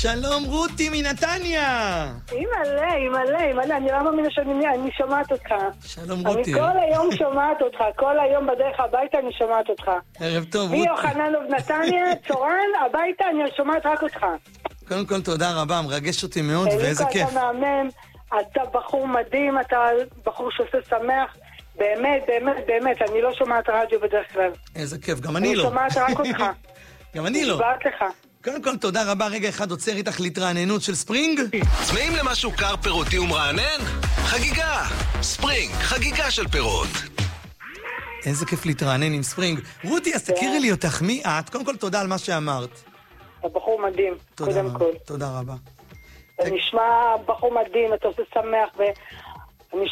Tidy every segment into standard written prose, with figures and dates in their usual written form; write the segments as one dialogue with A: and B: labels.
A: שלום רותי מנתניה.
B: אימא'לה, אני לא מאמינה אני שומעת אותך.
A: שלום רותי.
B: אני כל היום שומעת אותך, כל היום בדרך הביתה אני שומעת אותך.
A: ערב טוב רותי.
B: מיוחננוב נתניה, צורן, הביתה אני שומעת רק אותך.
A: קודם כל תודה רבה, מרגש אותי מאוד ואיזה כיף.
B: אתה מאמן, אתה בחור מדהים, אתה בחור שעושה שמח. באמת, אני לא שומעת רדיו בדרך כלל.
A: איזה כיף, גם אני לא.
B: אני שומעת רק אותך.
A: גם אני לא.
B: נשבעת לך.
A: קודם כל תודה רבה, רגע אחד עוצר איתך להתרעננות של ספרינג.
C: צמאים למשהו קר פירותי ומרענן? חגיגה! ספרינג, חגיגה של פירות.
A: איזה כיף להתרענן עם ספרינג. רותי, אז תכירי לי אותך, מי את? קודם כל תודה על מה שאמרת.
B: אתה בחור מדהים, קודם כל.
A: תודה רבה.
B: אתה נשמע בחור מדהים, אתה עושה שמח אני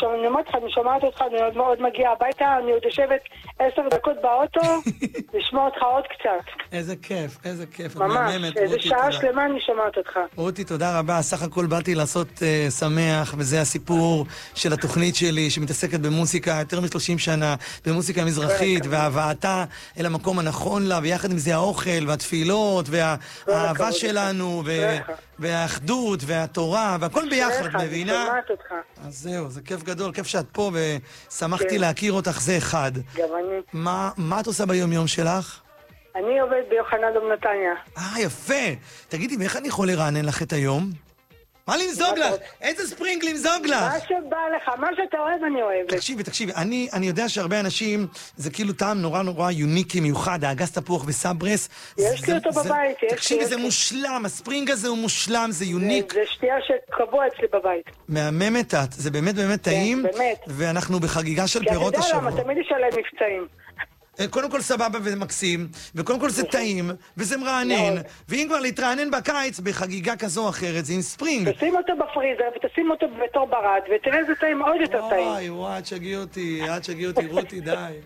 B: שומעת אותך, אני עוד מגיעה הביתה, אני עוד יושבת 10 דקות באוטו, לשמוע אותך עוד קצת.
A: איזה כיף.
B: ממש, איזה שעה שלמה אני שומעת אותך.
A: רותי, תודה רבה. סך הכל באתי לעשות שמח, וזה הסיפור של התוכנית שלי, שמתעסקת במוזיקה יותר מ-30 שנה, במוזיקה מזרחית, והבאתה אל המקום הנכון לה, ויחד עם זה האוכל, והתפילות, והאהבה שלנו, והאחדות, והתורה, והכל ביחד, את מבינה?
B: אני שומעת אותך.
A: אז זהו, זה כיף גדול, כיף שאת פה, ושמחתי להכיר אותך, זה אחד.
B: גם אני.
A: מה את עושה ביום יום שלך?
B: אני עובד ביוחננוב נתניה.
A: יפה. תגידי, ואיך אני יכול לרענן לך את היום? מה למזוג לך? איזה ספרינג למזוג לך?
B: מה שבא לך, מה שאתה אוהב אני אוהבת.
A: תקשיבי, אני יודע שהרבה אנשים, זה כאילו טעם נורא יוניקי מיוחד, האגס תפוח וסברס.
B: יש לי אותו בבית.
A: תקשיבי, זה מושלם, הספרינג הזה הוא מושלם, זה יוניק.
B: זה שתייה שקבוע אצלי בבית.
A: מהממת את, זה באמת טעים.
B: באמת.
A: ואנחנו בחגיגה של פירות השבוע.
B: כי אתה יודע למה, תמיד יש עליהם מבצעים.
A: קודם כל סבבה וזה מקסים, וקודם כל זה טעים, וזה מרענן, ואם כבר להתרענן בקיץ בחגיגה כזו או אחרת, זה עם ספרינג.
B: תשים אותו בפריזר ותשים אותו בתור ברד, ותראה איזה טעים עוד יותר טעים.
A: וואי, את שגעי אותי, רותי,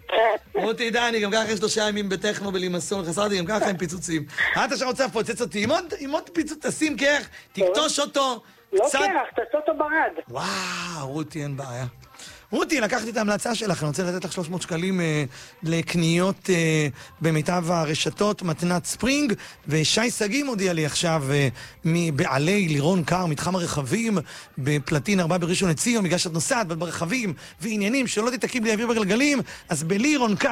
A: די. אני גם ככה 3 ימים בטכנו בלימסון, חסרתי גם ככה עם פיצוצים. את עכשיו רוצה לפוצץ אותי, עם עוד פיצוץ, תשים קרח, תקטוש אותו.
B: לא קרח, תעשה אותו ברד.
A: וואו, רותי, אין בעיה. רותי, לקחתי את ההמלצה שלך, אני רוצה לתת לך 300 שקלים לקניות במיטב הרשתות, מתנת ספרינג, ושי סגי מודיע לי עכשיו מבעלי לירון קר, מתחם הרכבים, בפלטין 4 בראשון לציון, בגלל שאת נוסעת ברכבים ועניינים שלא תתעכב לי אוויר בגלגלים, אז בלירון קר,